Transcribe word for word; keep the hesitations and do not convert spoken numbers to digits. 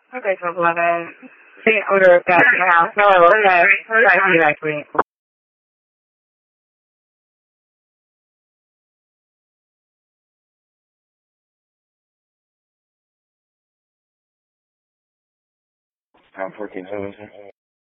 Okay, twelve eleven. Same order back to the house. Hello, okay. Try to be back to me. I'm fourteen.